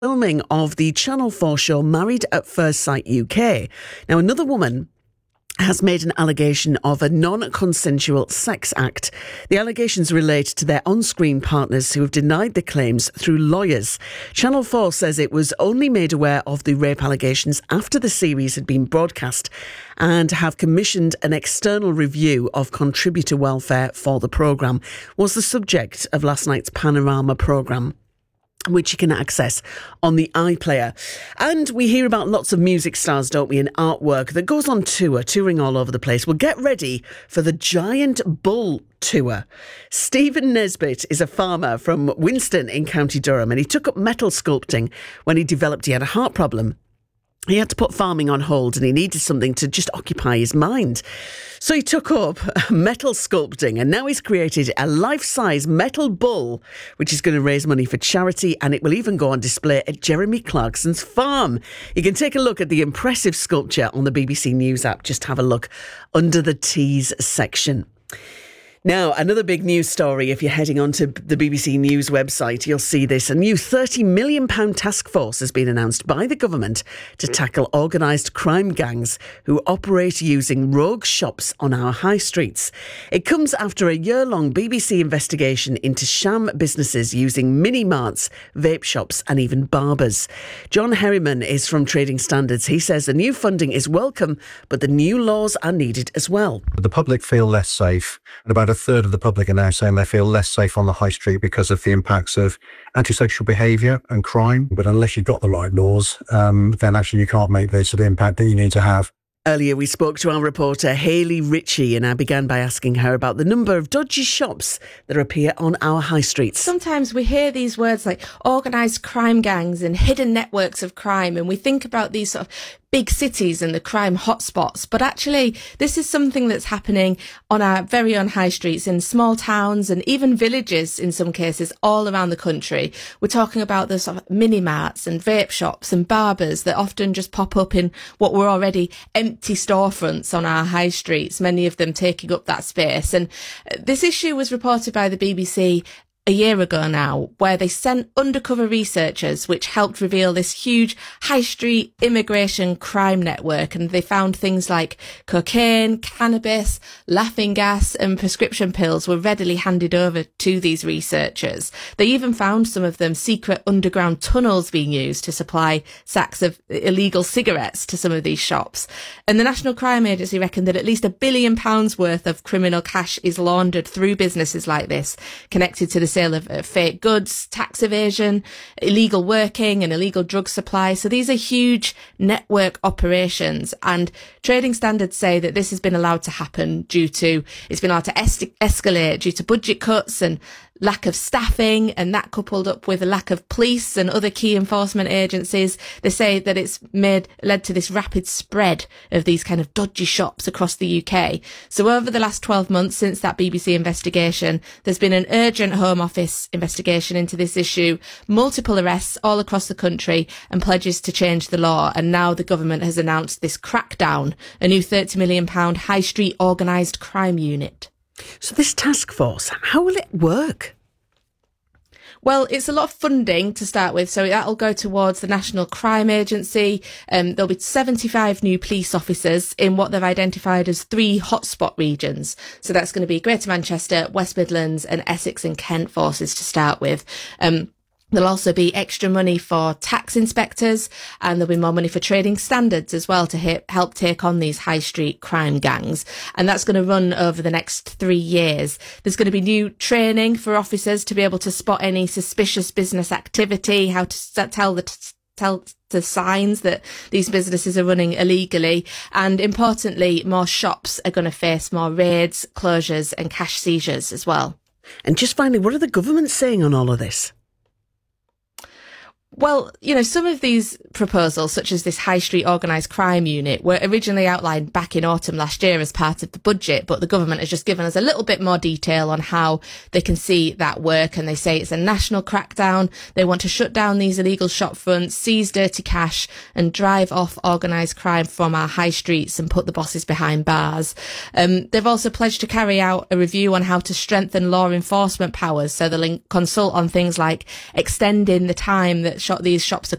filming of the Channel 4 show Married at First Sight UK. Now, another woman has made an allegation of a non-consensual sex act. The allegations relate to their on-screen partners who have denied the claims through lawyers. Channel 4 says it was only made aware of the rape allegations after the series had been broadcast and have commissioned an external review of contributor welfare for the programme, was the subject of last night's Panorama programme, which you can access on the iPlayer. And we hear about lots of music stars, don't we, and artwork that goes on tour, touring all over the place. Well, get ready for the Giant Bull tour. Stephen Nesbitt is a farmer from Winston in County Durham, and he took up metal sculpting when he had a heart problem. He had to put farming on hold and he needed something to just occupy his mind. So he took up metal sculpting, and now he's created a life-size metal bull, which is going to raise money for charity, and it will even go on display at Jeremy Clarkson's farm. You can take a look at the impressive sculpture on the BBC News app. Just have a look under the Tees section. Now, another big news story. If you're heading onto the BBC News website, you'll see this. A new £30 million task force has been announced by the government to tackle organised crime gangs who operate using rogue shops on our high streets. It comes after a year-long BBC investigation into sham businesses using mini-marts, vape shops and even barbers. John Herriman is from Trading Standards. He says the new funding is welcome, but the new laws are needed as well. The public feel less safe, and about a third of the public are now saying they feel less safe on the high street because of the impacts of antisocial behaviour and crime. But unless you've got the right laws, then actually you can't make the sort of impact that you need to have. Earlier we spoke to our reporter Hayley Ritchie, and I began by asking her about the number of dodgy shops that appear on our high streets. Sometimes we hear these words like organised crime gangs and hidden networks of crime, and we think about these sort of big cities and the crime hotspots, but actually this is something that's happening on our very own high streets in small towns and even villages in some cases all around the country. We're talking about the sort of mini-marts and vape shops and barbers that often just pop up in what were already empty storefronts on our high streets, many of them taking up that space. And this issue was reported by the BBC a year ago now, where they sent undercover researchers which helped reveal this huge high street immigration crime network, and they found things like cocaine, cannabis, laughing gas and prescription pills were readily handed over to these researchers. They even found some of them secret underground tunnels being used to supply sacks of illegal cigarettes to some of these shops. And the National Crime Agency reckoned that at least £1 billion worth of criminal cash is laundered through businesses like this, connected to the sale of fake goods, tax evasion, illegal working and illegal drug supply. So these are huge network operations, and Trading Standards say that this has been allowed to happen it's been allowed to escalate due to budget cuts and lack of staffing, and that coupled up with a lack of police and other key enforcement agencies. They say that it's led to this rapid spread of these kind of dodgy shops across the UK. So over the last 12 months since that BBC investigation, there's been an urgent Home Office investigation into this issue, multiple arrests all across the country and pledges to change the law. And now the government has announced this crackdown, a new £30 million high street organised crime unit. So this task force, how will it work? Well, it's a lot of funding to start with, so that'll go towards the National Crime Agency. There'll be 75 new police officers in what they've identified as 3 hotspot regions. So that's going to be Greater Manchester, West Midlands and Essex and Kent forces to start with. There'll also be extra money for tax inspectors, and there'll be more money for Trading Standards as well to help take on these high street crime gangs. And that's going to run over the next 3 years. There's going to be new training for officers to be able to spot any suspicious business activity, how to tell the signs that these businesses are running illegally. And importantly, more shops are going to face more raids, closures and cash seizures as well. And just finally, what are the government saying on all of this? Well, you know, some of these proposals, such as this high street organised crime unit, were originally outlined back in autumn last year as part of the budget, but the government has just given us a little bit more detail on how they can see that work, and they say it's a national crackdown. They want to shut down these illegal shop fronts, seize dirty cash and drive off organised crime from our high streets and put the bosses behind bars. They've also pledged to carry out a review on how to strengthen law enforcement powers, so they'll consult on things like extending the time that these shops are